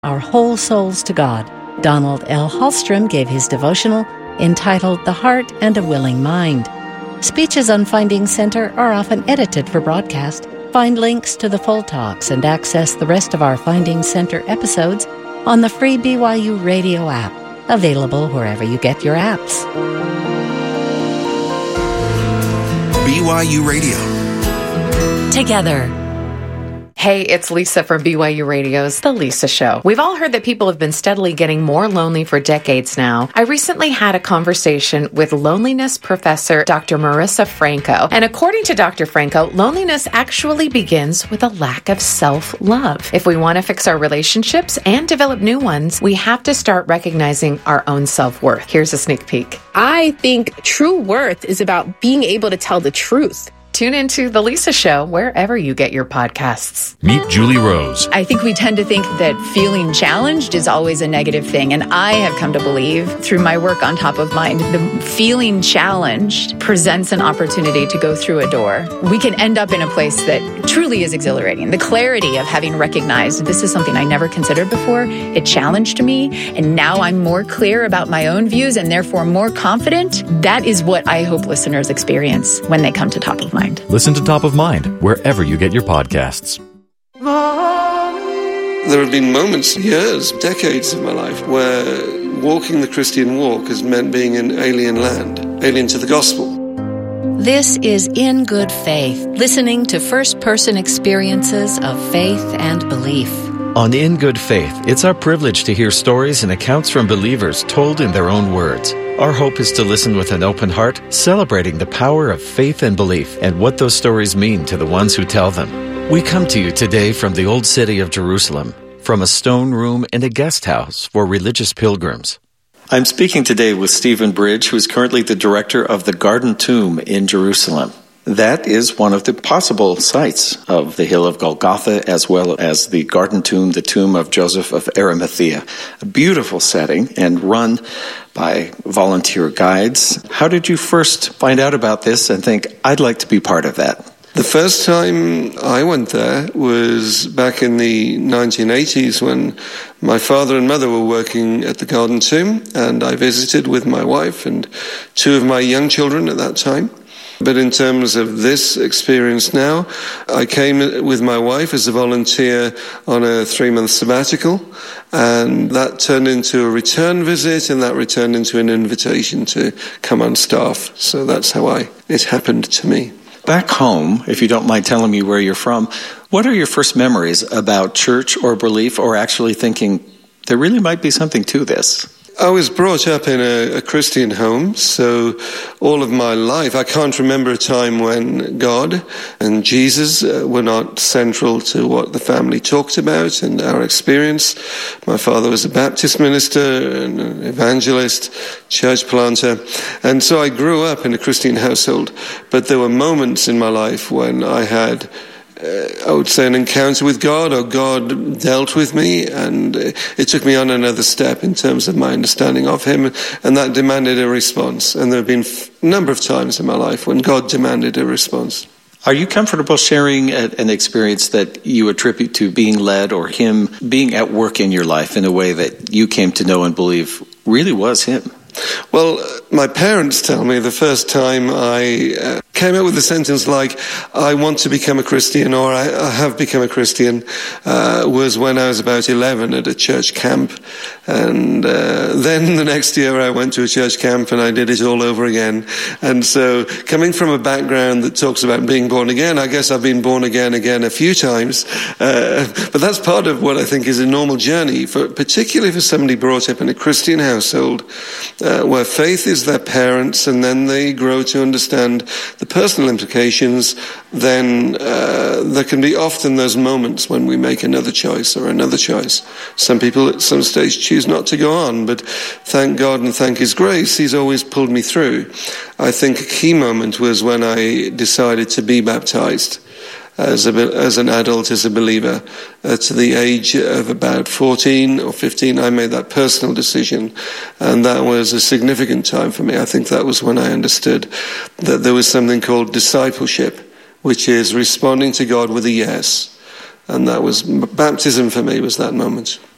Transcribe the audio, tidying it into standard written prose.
Our Whole Souls to God. Donald L. Hallstrom gave his devotional entitled The Heart and a Willing Mind. Speeches on Finding Center are often edited for broadcast. Find links to the full talks and access the rest of our Finding Center episodes on the free BYU Radio app, available wherever you get your apps. BYU Radio. Together. Hey, it's Lisa from BYU Radio's The Lisa Show. We've all heard that people have been steadily getting more lonely for decades now. I recently had a conversation with loneliness professor Dr. Marissa Franco. And according to Dr. Franco, loneliness actually begins with a lack of self-love. If we want to fix our relationships and develop new ones, we have to start recognizing our own self-worth. Here's a sneak peek. I think true worth is about being able to tell the truth. Tune into The Lisa Show wherever you get your podcasts. Meet Julie Rose. I think we tend to think that feeling challenged is always a negative thing. And I have come to believe through my work on Top of Mind, the feeling challenged presents an opportunity to go through a door. We can end up in a place that truly is exhilarating. The clarity of having recognized this is something I never considered before. It challenged me. And now I'm more clear about my own views and therefore more confident. That is what I hope listeners experience when they come to Top of Mind. Listen to Top of Mind wherever you get your podcasts. There have been moments, years, decades of my life where walking the Christian walk has meant being in alien land, alien to the gospel. This is In Good Faith, listening to first-person experiences of faith and belief. On In Good Faith, it's our privilege to hear stories and accounts from believers told in their own words. Our hope is to listen with an open heart, celebrating the power of faith and belief and what those stories mean to the ones who tell them. We come to you today from the old city of Jerusalem, from a stone room in a guest house for religious pilgrims. I'm speaking today with Stephen Bridge, who is currently the director of the Garden Tomb in Jerusalem. That is one of the possible sites of the Hill of Golgotha, as well as the Garden Tomb, the tomb of Joseph of Arimathea. A beautiful setting and run by volunteer guides. How did you first find out about this and think, I'd like to be part of that? The first time I went there was back in the 1980s when my father and mother were working at the Garden Tomb, and I visited with my wife and two of my young children at that time. But in terms of this experience now, I came with my wife as a volunteer on a 3-month sabbatical, and that turned into a return visit, and that returned into an invitation to come on staff. So that's how it happened to me. Back home, if you don't mind telling me where you're from, what are your first memories about church or belief, or actually thinking there really might be something to this? I was brought up in a Christian home, so all of my life I can't remember a time when God and Jesus were not central to what the family talked about and our experience. My father was a Baptist minister, an evangelist, church planter, and so I grew up in a Christian household. But there were moments in my life when I had I would say an encounter with God, or God dealt with me, and it took me on another step in terms of my understanding of Him, and that demanded a response. And there have been a number of times in my life when God demanded a response. Are you comfortable sharing an experience that you attribute to being led, or Him being at work in your life in a way that you came to know and believe really was Him? Well, my parents tell me the first time I came out with a sentence like, I want to become a Christian, or I have become a Christian, was when I was about 11 at a church camp. And then the next year I went to a church camp and I did it all over again. And so coming from a background that talks about being born again, I guess I've been born again a few times. But that's part of what I think is a normal journey, particularly for somebody brought up in a Christian household, where faith is their parents, and then they grow to understand the personal implications. Then there can be often those moments when we make another choice or another choice. Some people at some stage choose not to go on, but thank God and thank His grace, He's always pulled me through. I think a key moment was when I decided to be baptized as an adult, as a believer. To the age of about 14 or 15, I made that personal decision, and that was a significant time for me. I think that was when I understood that there was something called discipleship, which is responding to God with a yes. And that was baptism for me, was that moment.